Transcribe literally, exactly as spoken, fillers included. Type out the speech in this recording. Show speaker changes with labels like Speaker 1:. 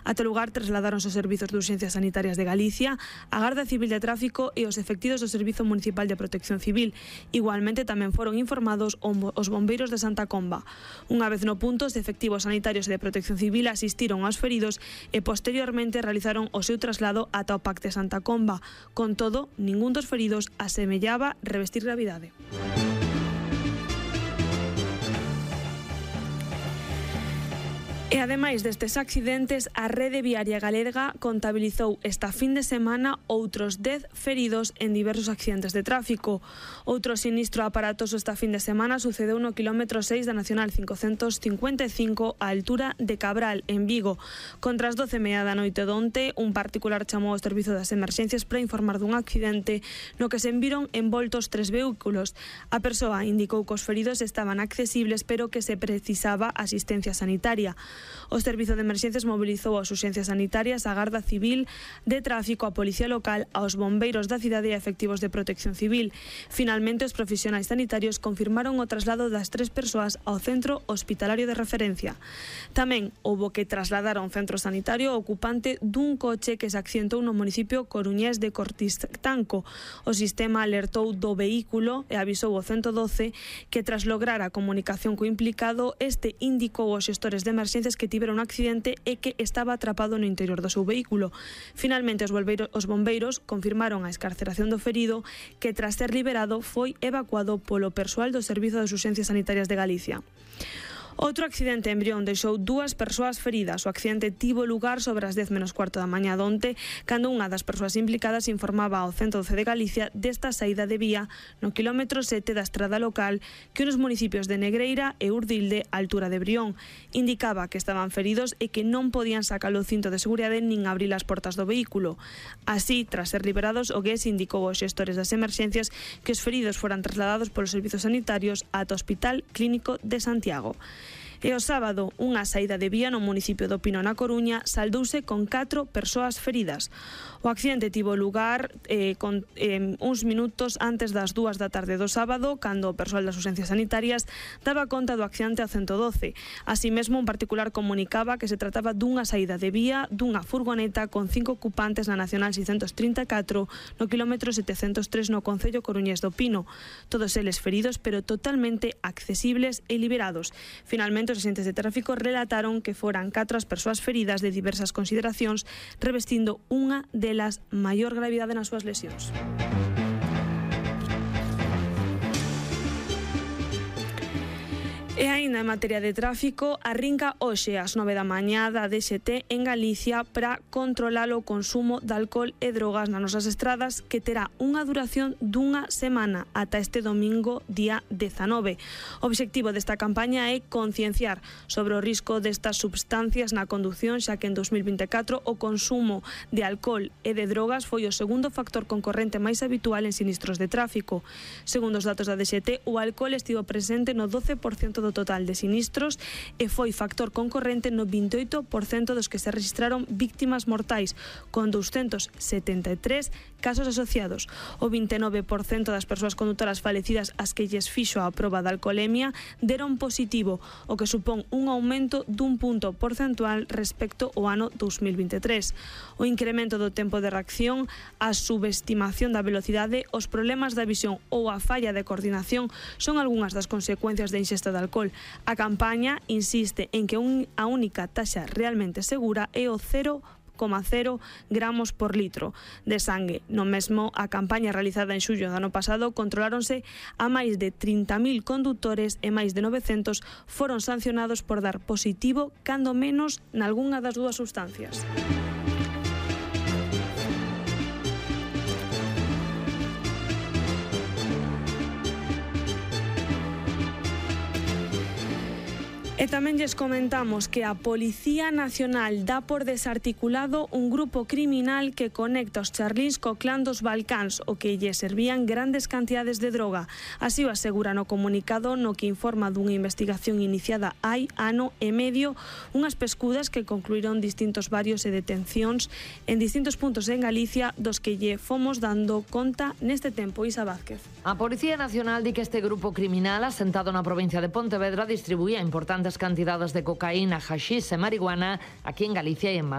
Speaker 1: Ate o lugar trasladáronse os servizos de urxencias sanitarias de Galicia, a Garda Civil de Tráfico e os efectivos do Servizo Municipal de Protección Civil. Igualmente tamén foron informados os bombeiros de Santa Comba. Unha vez no punto, os efectivos sanitarios e de Protección Civil asistiron aos feridos e posteriormente realizaron o seu traslado ata o P A C de Santa Comba. Con todo, ningún dos feridos asemellaba revestir gravidade. E ademais destes accidentes, a rede viaria galega contabilizou esta fin de semana outros dez feridos en diversos accidentes de tráfico. Outro sinistro aparatoso esta fin de semana sucedeu no quilómetro seis da Nacional cincocentos cincuenta e cinco á altura de Cabral, en Vigo. Contra as doce e media da noite donte, un particular chamou ao servizo das emerxencias para informar dun accidente no que se environ envoltos tres vehículos. A persoa indicou que os feridos estaban accesibles pero que se precisaba asistencia sanitaria. O Servizo de Emerxencias mobilizou as urxencias sanitarias, a Garda Civil de Tráfico, a Policía Local, aos bombeiros da cidade e a efectivos de Protección Civil. Finalmente, os profesionais sanitarios confirmaron o traslado das tres persoas ao centro hospitalario de referencia. Tamén houbo que trasladar a un centro sanitario o ocupante dun coche que se accidentou no municipio coruñés de Cortistanco. O sistema alertou do vehículo e avisou o ciento doce que tras lograr a comunicación co implicado, este indicou aos xestores de emerxencias que tivera un accidente e que estaba atrapado no interior do seu vehículo. Finalmente, os, volveiro, os bombeiros confirmaron a excarceración do ferido que, tras ser liberado, foi evacuado polo persoal do Servizo de Urxencias Sanitarias de Galicia. Outro accidente en Brión deixou dúas persoas feridas. O accidente tivo lugar sobre as dez menos cuarto da mañá donte, cando unha das persoas implicadas informaba ao ciento doce de Galicia desta saída de vía no quilómetro sete da estrada local que nos municipios de Negreira e Urdilde, a altura de Brión. Indicaba que estaban feridos e que non podían sacar o cinto de seguridade nin abrir as portas do vehículo. Así, tras ser liberados, o GUES indicou aos xestores das emerxencias que os feridos foran trasladados polos servizos sanitarios ata o Hospital Clínico de Santiago. E o sábado, unha saída de vía no municipio do Pino, na Coruña, saldouse con catro persoas feridas. O accidente tivo lugar eh, con, eh, uns minutos antes das dúas da tarde do sábado, cando o persoal das urxencias sanitarias daba conta do accidente ao ciento doce. Así mesmo, un particular comunicaba que se trataba dunha saída de vía dunha furgoneta con cinco ocupantes na Nacional seiscentos trinta e catro no quilómetro setecentos tres no concello coruñés do Pino. Todos eles feridos, pero totalmente accesibles e liberados. Finalmente, os agentes de tráfico relataron que foran catro as persoas feridas de diversas consideracións, revestindo unha delas maior gravidade nas súas lesións. E aínda en materia de tráfico, arrinca hoxe ás nove da mañá da D X T en Galicia para controlar o consumo de alcohol e drogas nas nosas estradas, que terá unha duración dunha semana ata este domingo día dezanove. O obxectivo desta campaña é concienciar sobre o risco destas substancias na condución, xa que en dos mil vinte e catro o consumo de alcohol e de drogas foi o segundo factor concorrente máis habitual en sinistros de tráfico. Segundo os datos da D X T, o alcohol estivo presente no doce por cento do total de sinistros e foi factor concorrente no vinte e oito por cento dos que se registraron víctimas mortais, con doscientos setenta e tres casos asociados. O vinte e nove por cento das persoas condutoras falecidas ás que lles fixo a proba de alcoholemia deron positivo, o que supón un aumento dun punto porcentual respecto ao ano dos mil vinte e tres. O incremento do tempo de reacción, a subestimación da velocidade, os problemas da visión ou a falla de coordinación son algunhas das consecuencias da ingesta de alcohol. A campaña insiste en que un, a única taxa realmente segura é o cero coma cero gramos por litro de sangue. No mesmo, a campaña realizada en xullo do ano pasado controláronse a máis de trinta mil condutores e máis de novecentos foron sancionados por dar positivo cando menos nalgunha das dúas sustancias. E tamén lles comentamos que a Policía Nacional dá por desarticulado un grupo criminal que conecta os charlíns co clan dos Balcáns, o que lle servían grandes cantidades de droga. Así o asegura no comunicado no que informa dunha investigación iniciada hai ano e medio, unhas pescudas que concluíron distintos varios e detencións en distintos puntos en Galicia dos que lle fomos dando conta neste tempo. Isa Vázquez.
Speaker 2: A Policía Nacional di que este grupo criminal asentado na provincia de Pontevedra distribuía importantes cantidades de cocaína, haxís e marihuana aquí en Galicia e en Madrid.